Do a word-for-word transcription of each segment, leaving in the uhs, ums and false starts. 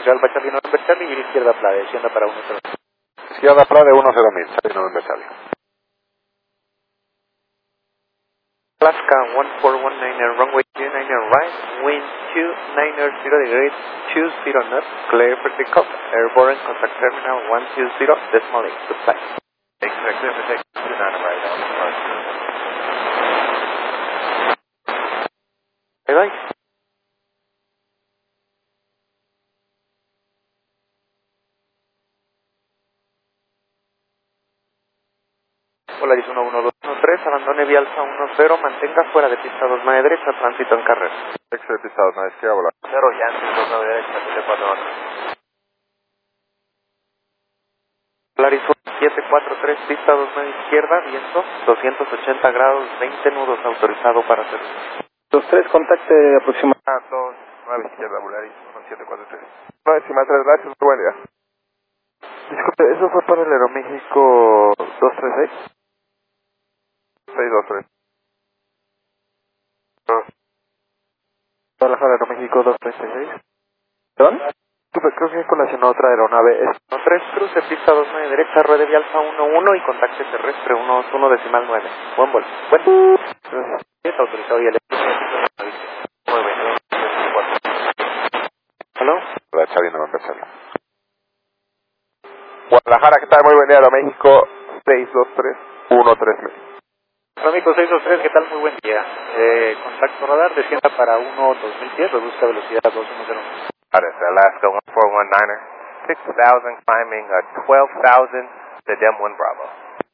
Alfa Charlie November Charlie, vía izquierda Plade, descienda para uno cero. Izquierda Plade uno cero mil, Charlie November Charlie. Alaska one four one niner, runway two niner right, wind two niner zero degrees, two zero knots, clear for takeoff, airborne, contact terminal one two zero, decimal eight, goodbye. Expect them to take two niner right now. Bye bye. Polaris uno uno dos uno tres, abandone vía Alfa uno cero, mantenga fuera de pista dos nueve derecha, tránsito en carrera. Exit de pista dos nueve izquierda, volar. cero Yankee dos nueve derecha, siete cuatro ocho. Polaris uno siete cuatro tres, pista dos nueve izquierda, viento, doscientos ochenta grados, veinte nudos, autorizado para hacer. dos tres, contacte aproximadamente. Ah, dos nueve izquierda, Volaris uno siete cuatro tres. No, encima tres gracias, muy buen día. Disculpe, ¿eso fue para el Aeroméxico dos tres seis? seis dos tres. Guadalajara Aeroméxico dos tres seis. ¿Perdón? Disculpe, creo que colacionó otra aeronave. Es uno tres, cruce, pista dos nueve derecha, ruede vía Alfa uno uno y contacte terrestre uno uno decimal nueve. Buen vuelo. Bueno, gracias. Es autorizado y eléctrico. Muy bien. ¿Aló? Hola, Charlie November Charlie. Guadalajara, ¿qué tal? Muy buen día, Aeroméxico seis dos tres uno tres mil. Aeroméxico seis dos tres, ¿qué tal? Muy buen día. Eh, contacto radar, descienda para uno dos mil diez, reduzca velocidad dos uno cero. Alaska, Alaska one four one niner, six thousand climbing uh, twelve thousand to Dem one Bravo.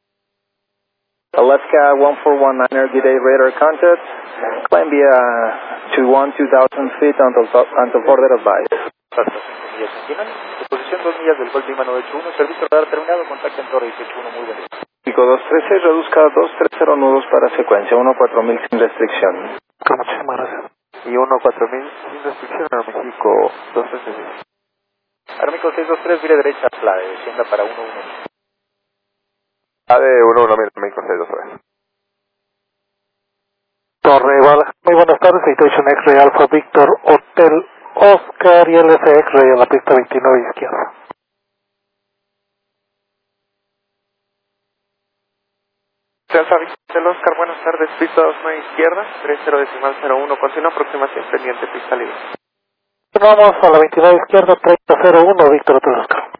Alaska one four one niner, good day, radar contact. Climb via to one two thousand feet until, until further advice. Hasta cinco millas en final. Posición dos millas del Gol Lima nueve ocho uno, servicio radar terminado, contacto en Torre dieciocho uno, muy bien. Pico dos tres seis, reduzca dos tres cero nudos para secuencia, uno cuatro mil sin restricción. Muchísimas gracias. Y uno cuatro mil sin restricción, Aeroméxico dos tres seis. Aeroméxico seis dos tres, vire derecha, Plade, descienda para uno uno. A de uno uno mil, Aeroméxico seis dos tres. Torre Guadalajara, muy buenas tardes, Citation X-Ray Alpha Victor Hotel Oscar y L S X-Ray a la pista veintinueve izquierda. Alfa Victor Oscar, buenas tardes, pista dos nueve izquierda, tres cero decimal cero uno, continúa aproximación pendiente, pista libre. Vamos a la veintinueve izquierda, treinta cero uno, Víctor Hotel Oscar.